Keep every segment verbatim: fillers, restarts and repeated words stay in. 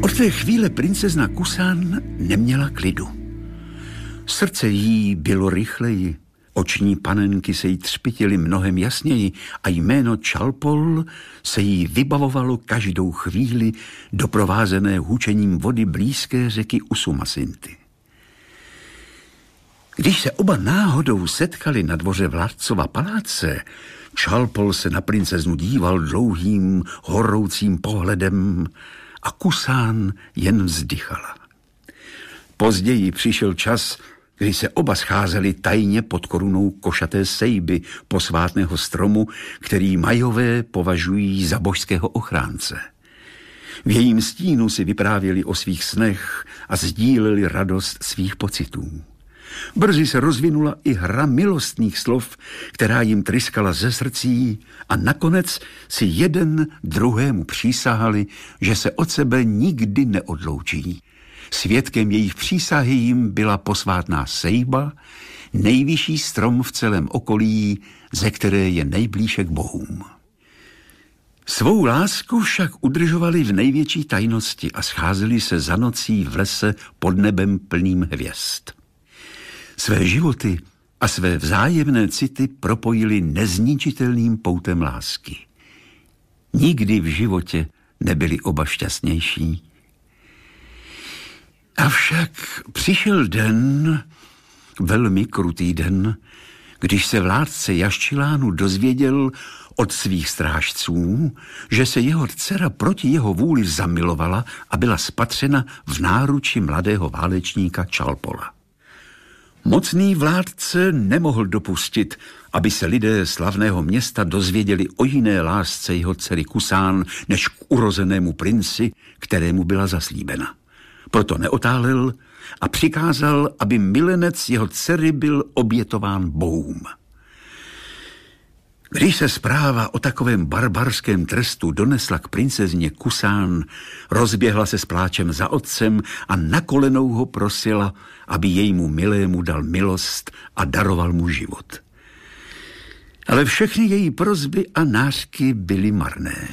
Od té chvíle princezna Kusán neměla klidu. Srdce jí bylo rychleji, oční panenky se jí třpitily mnohem jasněji a jméno Čalpol se jí vybavovalo každou chvíli doprovázené hučením vody blízké řeky Usumacinty. Když se oba náhodou setkali na dvoře vládcova paláce, Čalpol se na princeznu díval dlouhým, horoucím pohledem a Kusán jen vzdychala. Později přišel čas, kdy se oba scházeli tajně pod korunou košaté sejby posvátného stromu, který Majové považují za božského ochránce. V jejím stínu si vyprávěli o svých snech a sdíleli radost svých pocitů. Brzy se rozvinula i hra milostných slov, která jim tryskala ze srdcí a nakonec si jeden druhému přísahali, že se od sebe nikdy neodloučí. Svědkem jejich přísahy jim byla posvátná sejba, nejvyšší strom v celém okolí, ze které je nejblíže k bohům. Svou lásku však udržovali v největší tajnosti a scházeli se za nocí v lese pod nebem plným hvězd. Své životy a své vzájemné city propojili nezničitelným poutem lásky. Nikdy v životě nebyli oba šťastnější. Avšak přišel den, velmi krutý den, když se vládce Jaščilánu dozvěděl od svých strážců, že se jeho dcera proti jeho vůli zamilovala a byla spatřena v náruči mladého válečníka Čalpola. Mocný vládce nemohl dopustit, aby se lidé slavného města dozvěděli o jiné lásce jeho dcery Kusán, než k urozenému princi, kterému byla zaslíbena. Proto neotálel a přikázal, aby milenec jeho dcery byl obětován bohům. Když se zpráva o takovém barbarském trestu donesla k princezně Kusán, rozběhla se s pláčem za otcem a na kolenou ho prosila, aby jejímu milému dal milost a daroval mu život. Ale všechny její prosby a nářky byly marné.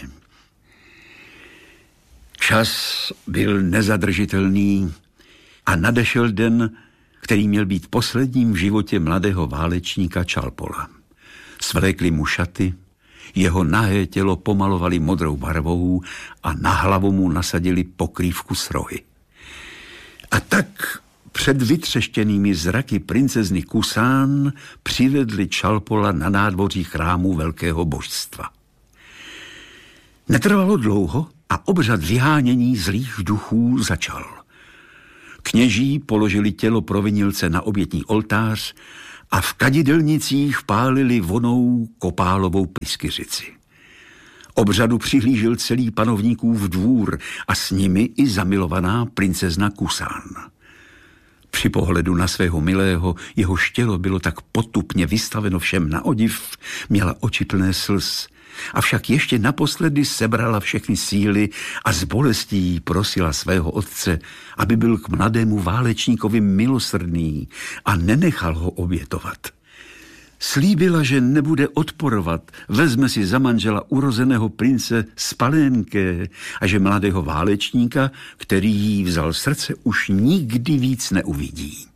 Čas byl nezadržitelný a nadešel den, který měl být posledním v životě mladého válečníka Čalpola. Svlékli mu šaty, jeho nahé tělo pomalovali modrou barvou a na hlavu mu nasadili pokrývku s rohy. A tak před vytřeštěnými zraky princezny Kusán přivedli Čalpola na nádvoří chrámu velkého božstva. Netrvalo dlouho a obřad vyhánění zlých duchů začal. Kněží položili tělo provinilce na obětní oltář a v kadidelnicích pálili vonou kopálovou pryskyřici. Obřadu přihlížel celý panovníkův dvůr a s nimi i zamilovaná princezna Kusán. Při pohledu na svého milého, jehož tělo bylo tak potupně vystaveno všem na odiv, měla oči plné slz, avšak ještě naposledy sebrala všechny síly a s bolestí prosila svého otce, aby byl k mladému válečníkovi milosrdný a nenechal ho obětovat. Slíbila, že nebude odporovat, vezme si za manžela urozeného prince Spalénké a že mladého válečníka, který jí vzal srdce, už nikdy víc neuvidí.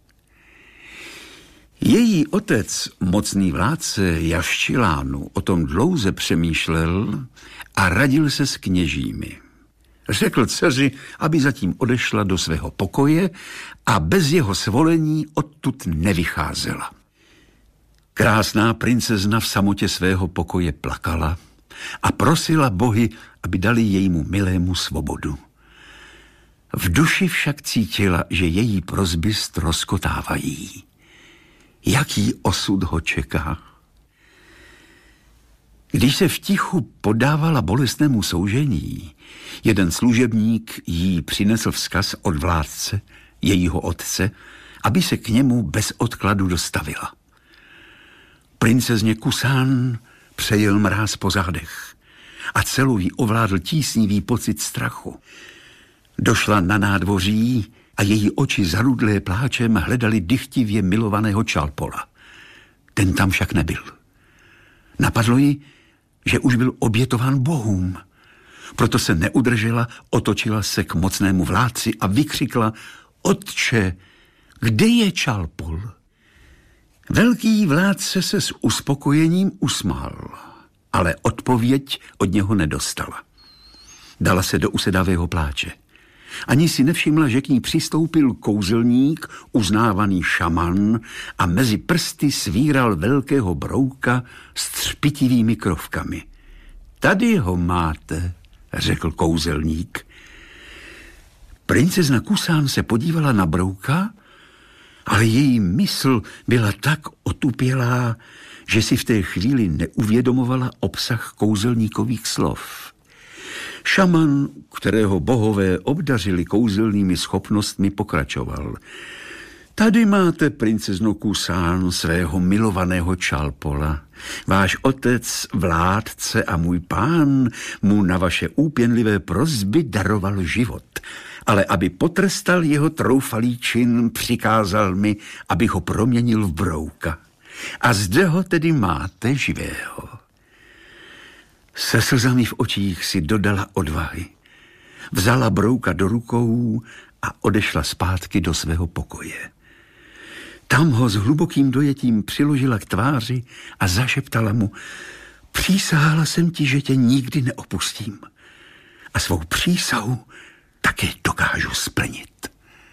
Její otec, mocný vládce Jaščilánu, o tom dlouze přemýšlel a radil se s kněžími. Řekl dceři, aby zatím odešla do svého pokoje a bez jeho svolení odtud nevycházela. Krásná princezna v samotě svého pokoje plakala a prosila bohy, aby dali jejímu milému svobodu. V duši však cítila, že její prosby ztroskotávají. Jaký osud ho čeká? Když se v tichu podávala bolestnému soužení, jeden služebník jí přinesl vzkaz od vládce, jejího otce, aby se k němu bez odkladu dostavila. Princezně Kusán přejel mráz po zádech a celou jí ovládl tísnivý pocit strachu. Došla na nádvoří a její oči zarudlé pláčem hledali dychtivě milovaného Čalpola. Ten tam však nebyl. Napadlo jí, že už byl obětován bohům. Proto se neudržela, otočila se k mocnému vládci a vykřikla: Otče, kde je Čalpol? Velký vládce se s uspokojením usmál, ale odpověď od něho nedostala. Dala se do usedavého pláče. Ani si nevšimla, že k ní přistoupil kouzelník, uznávaný šaman, a mezi prsty svíral velkého brouka s třpitivými krovkami. Tady ho máte, řekl kouzelník. Princezna Kusán se podívala na brouka, ale její mysl byla tak otupělá, že si v té chvíli neuvědomovala obsah kouzelníkových slov. Šaman, kterého bohové obdařili kouzelnými schopnostmi, pokračoval. Tady máte, princezno Kusán, svého milovaného Čalpola. Váš otec, vládce a můj pán mu na vaše úpěnlivé prosby daroval život. Ale aby potrestal jeho troufalý čin, přikázal mi, abych ho proměnil v brouka. A zde ho tedy máte živého. Se slzami v očích si dodala odvahy. Vzala brouka do rukou a odešla zpátky do svého pokoje. Tam ho s hlubokým dojetím přiložila k tváři a zašeptala mu: Přísahala jsem ti, že tě nikdy neopustím. A svou přísahu také dokážu splnit.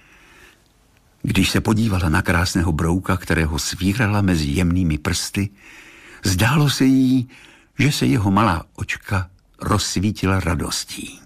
Když se podívala na krásného brouka, kterého svírala mezi jemnými prsty, zdálo se jí, že se jeho malá očka rozsvítila radostí.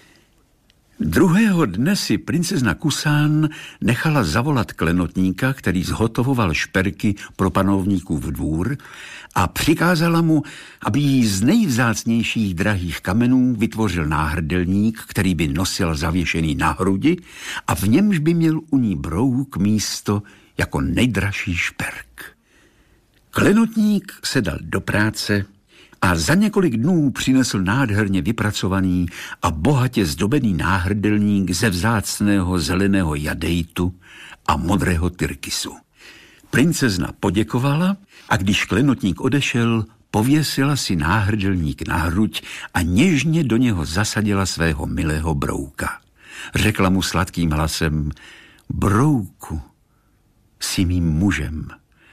Druhého dne si princezna Kusán nechala zavolat klenotníka, který zhotovoval šperky pro panovníkův dvůr, a přikázala mu, aby jí z nejvzácnějších drahých kamenů vytvořil náhrdelník, který by nosil zavěšený na hrudi a v němž by měl u ní brouk místo jako nejdražší šperk. Klenotník se dal do práce a za několik dnů přinesl nádherně vypracovaný a bohatě zdobený náhrdelník ze vzácného zeleného jadejtu a modrého tyrkysu. Princezna poděkovala a když klenotník odešel, pověsila si náhrdelník na hruď a něžně do něho zasadila svého milého brouka. Řekla mu sladkým hlasem: Brouku, jsi mým mužem.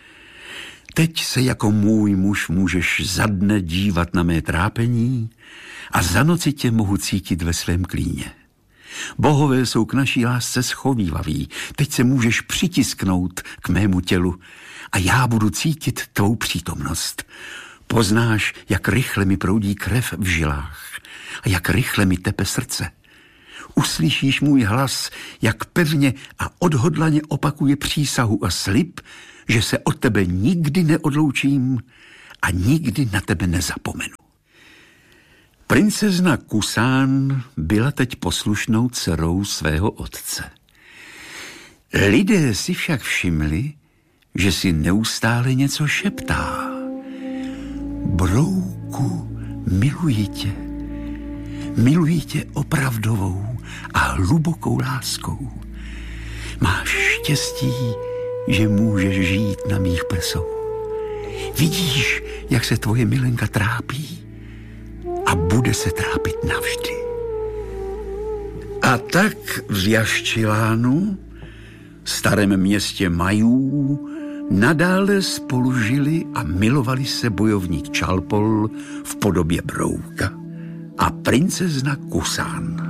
Teď se jako můj muž můžeš za dne dívat na mé trápení a za noci tě mohu cítit ve svém klíně. Bohové jsou k naší lásce schovývaví. Teď se můžeš přitisknout k mému tělu a já budu cítit tvou přítomnost. Poznáš, jak rychle mi proudí krev v žilách a jak rychle mi tepe srdce. Uslyšíš můj hlas, jak pevně a odhodlaně opakuje přísahu a slib, že se od tebe nikdy neodloučím a nikdy na tebe nezapomenu. Princezna Kusán byla teď poslušnou dcerou svého otce. Lidé si však všimli, že si neustále něco šeptá. Brouku, miluji tě. Miluji tě opravdovou a hlubokou láskou. Máš štěstí, že můžeš žít na mých prsou. Vidíš, jak se tvoje milenka trápí a bude se trápit navždy. A tak v Jaščilánu, starém městě Majů, nadále spolu žili a milovali se bojovník Čalpol v podobě brouka a princezna Kusán.